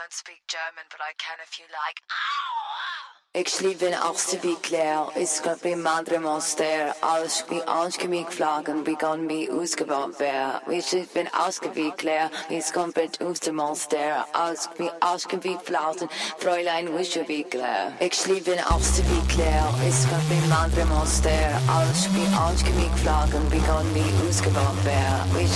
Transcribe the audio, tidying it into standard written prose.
don't speak German, but I can if you like. Ik sliep in achtste wie Claire, is got bij Madre Monster, alles wie aanschemiek vlagen, wie kan wie uitgebouwd werden. We sliep in achtste wie Claire, is komt bij Ooster Monster, alles wie aanschemiek vlagen, Fräulein wische wie Claire. Ik sliep in achtste wie Claire, is got bij Madre Monster, alles wie aanschemiek vlagen, wie kan wie uitgebouwd werden. We